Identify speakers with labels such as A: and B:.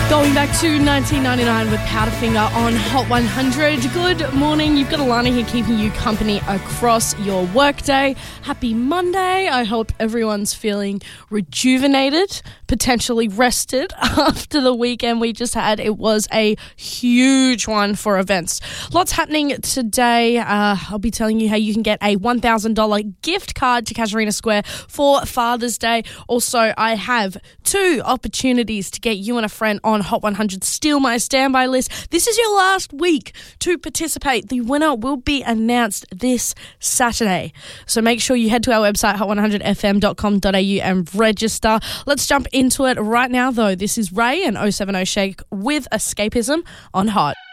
A: Going back to 1999 with Powderfinger on Hot 100. Good morning. You've got Alana here keeping you company across your workday. Happy Monday. I hope everyone's feeling rejuvenated, potentially rested after the weekend we just had. It was a huge one for events. Lots happening today. I'll be telling you how you can get a $1,000 gift card to Casuarina Square for Father's Day. Also, I have 2 opportunities to get you and a friend on Hot 100 Steal My Standby list. This is your last week to participate. The winner will be announced this Saturday. So make sure you head to our website, hot100fm.com.au and register. Let's jump into it right now, though. This is Ray and 070 Shake with Escapism on Hot.